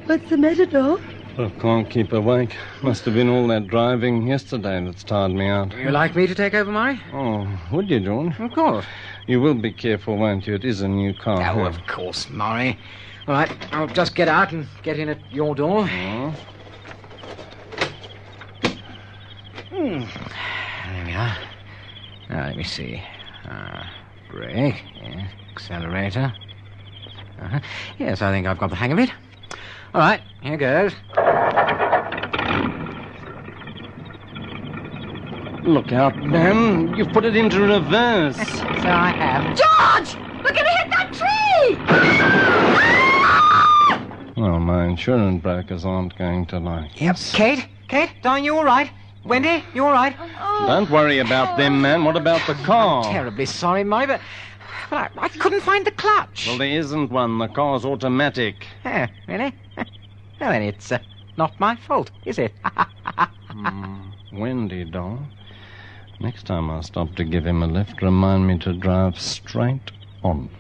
What's the matter, Dor? I can't keep awake. Must have been all that driving yesterday that's tired me out. You like me to take over, Murray? Oh, would you, John? Of course. You will be careful, won't you? It is a new car. Oh, of course, Murray. All right, I'll just get out and get in at your door. Oh. There we are. Now, let me see. Brake. Yeah. Accelerator. Yes, I think I've got the hang of it. All right, here goes. Look out, Ben. You've put it into reverse. So I have. George! We're going to hit that tree! Well, my insurance brokers aren't going to like this. Kate, darling, you all right? Wendy, you all right? Don't worry about them, man. What about the car? Terribly sorry, Murray, but I couldn't find the clutch. Well, there isn't one. The car's automatic. Oh, really? Well, then it's not my fault, is it? Wendy, doll. Next time I stop to give him a lift, remind me to drive straight on.